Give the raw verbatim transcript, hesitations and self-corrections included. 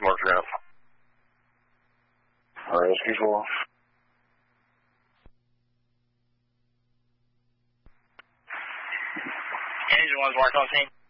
marked route. All right, as usual. Engine one's marked on scene.